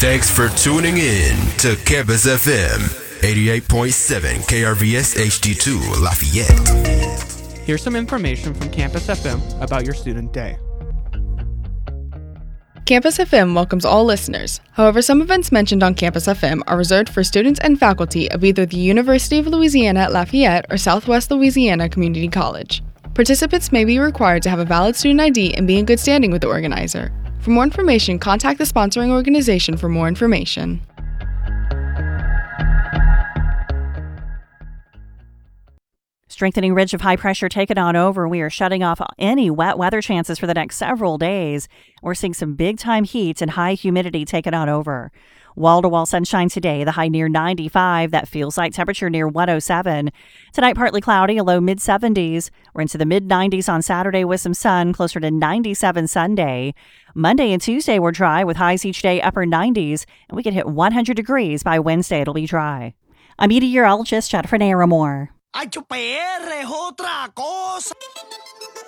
Thanks for tuning in to Campus FM 88.7 KRVS HD2 Lafayette. Here's some information from Campus FM about your student day. Campus FM welcomes all listeners. However, some events mentioned on Campus FM are reserved for students and faculty of either the University of Louisiana at Lafayette or Southwest Louisiana Community College. Participants may be required to have a valid student ID and be in good standing with the organizer. For more information, contact the sponsoring organization for more information. Strengthening ridge of high pressure taking on over. We are shutting off any wet weather chances for the next several days. We're seeing some big time heat and high humidity taking on over. Wall-to-wall sunshine today, the high near 95. That feels like temperature near 107. Tonight, partly cloudy, a low mid-70s. We're into the mid-90s on Saturday with some sun, closer to 97 Sunday. Monday and Tuesday were dry with highs each day upper 90s, and we could hit 100 degrees by Wednesday. It'll be dry. I'm meteorologist Jennifer Naramore. ¡Ay, PR es otra cosa!